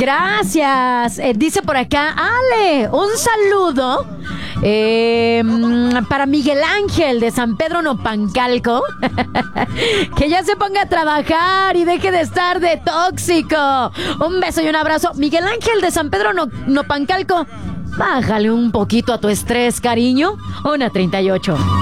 Gracias. Dice por acá, Ale, un saludo para Miguel Ángel de San Pedro Nopancalco. Que ya se ponga a trabajar y deje de estar de tóxico. Un beso y un abrazo. Miguel Ángel de San Pedro Nopancalco, bájale un poquito a tu estrés, cariño. 1:38.